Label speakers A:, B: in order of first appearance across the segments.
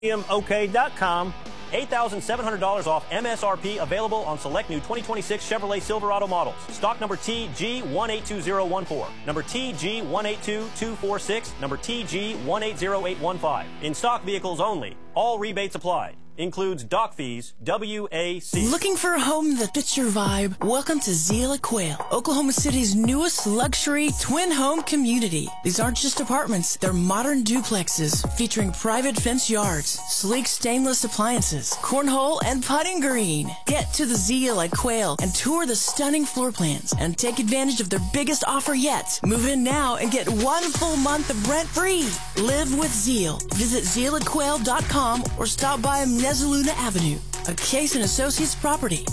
A: OK.com. $8,700 off MSRP available on select new 2026 Chevrolet Silverado models. Stock number TG182014, number TG182246, number TG180815. In stock vehicles only. All rebates applied. Includes dock fees, WAC.
B: Looking for a home that fits your vibe? Welcome to Zeal at Quail, Oklahoma City's newest luxury twin home community. These aren't just apartments, they're modern duplexes featuring private fenced yards, sleek stainless appliances, cornhole, and putting green. Get to the Zeal at Quail and tour the stunning floor plans and take advantage of their biggest offer yet. Move in now and get 1 full month of rent free. Live with Zeal. Visit zealatquail.com or stop by Mezzaluna Avenue, a Case & Associates property.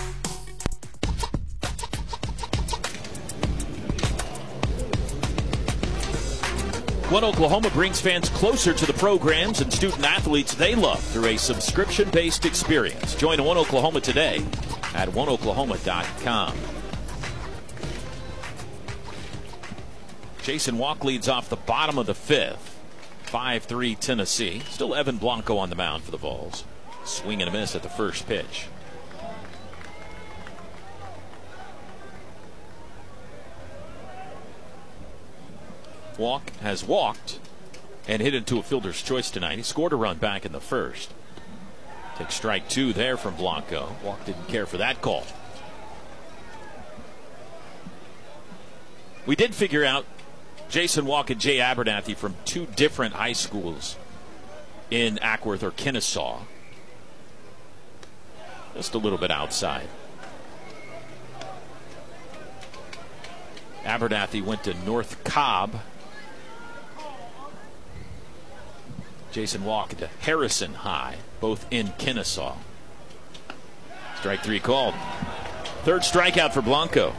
C: One Oklahoma brings fans closer to the programs and student athletes they love through a subscription-based experience. Join One Oklahoma today at oneoklahoma.com. Jason Walk leads off the bottom of the fifth. 5-3 Tennessee. Still Evan Blanco on the mound for the Vols. Swing and a miss at the first pitch. Walk has walked and hit into a fielder's choice tonight. He scored a run back in the first. Takes strike two there from Blanco. Walk didn't care for that call. We did figure out Jason Walk and Jay Abernathy from two different high schools in Ackworth or Kennesaw. Just a little bit outside. Abernathy went to North Cobb. Jason Walk to Harrison High, both in Kennesaw. Strike three called. Third strikeout for Blanco.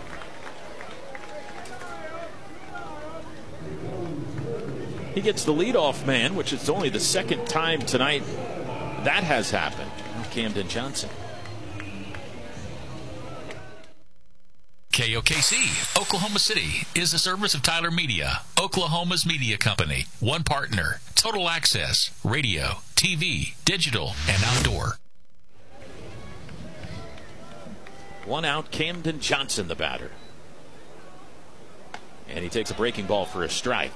C: He gets the leadoff man, which is only the second time tonight that has happened. Camden Johnson.
D: KOKC, Oklahoma City, is a service of Tyler Media, Oklahoma's media company. One partner, total access, radio, TV, digital, and outdoor.
C: One out, Camden Johnson, the batter. And he takes a breaking ball for a strike.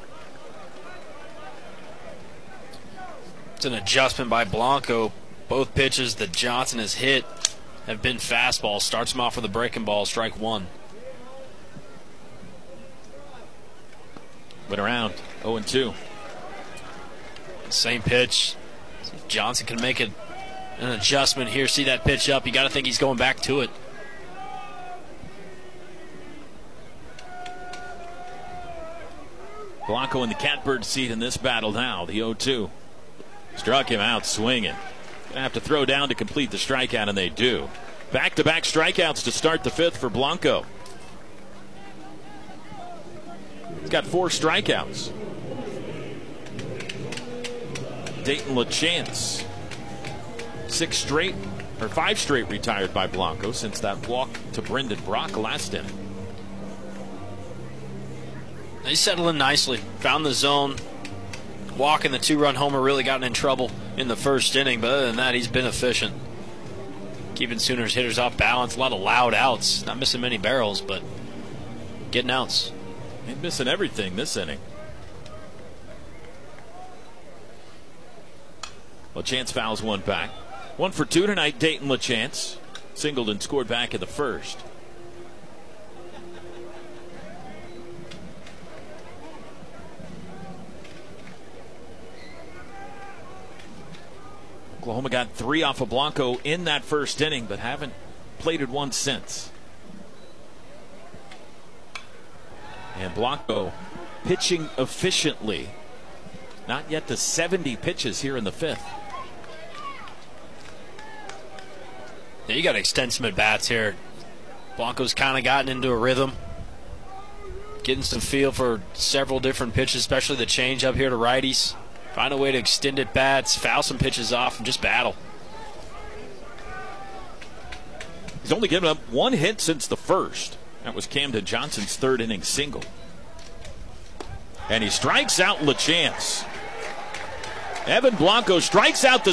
E: It's an adjustment by Blanco. Both pitches that Johnson has hit have been fastballs. Starts him off with a breaking ball, strike one.
C: Went around 0-2.
E: Same pitch. See if Johnson can make an adjustment here. See that pitch up. You got to think he's going back to it.
C: Blanco in the catbird seat in this battle now. The 0-2. Struck him out swinging. Gonna have to throw down to complete the strikeout, and they do. Back-to-back strikeouts to start the fifth for Blanco. He's got 4 strikeouts. Dayton LaChance. 5 straight retired by Blanco since that walk to Brendan Brock last inning.
E: They settled in nicely. Found the zone. Walk and the 2-run homer really gotten in trouble in the first inning, but other than that, he's been efficient. Keeping Sooners hitters off balance. A lot of loud outs. Not missing many barrels, but getting outs.
C: Ain't missing everything this inning. LaChance fouls one back. 1 for 2 tonight, Dayton LaChance. Singled and scored back in the first. Oklahoma got 3 off of Blanco in that first inning, but haven't plated one since. And Blanco pitching efficiently. Not yet to 70 pitches here in the fifth.
E: Yeah, you got to extend some at-bats here. Blanco's kind of gotten into a rhythm. Getting some feel for several different pitches, especially the change up here to righties. Find a way to extend at bats, foul some pitches off, and just battle.
C: He's only given up 1 hit since the first. That was Camden Johnson's 3rd inning single. And he strikes out LaChance. Evan Blanco strikes out the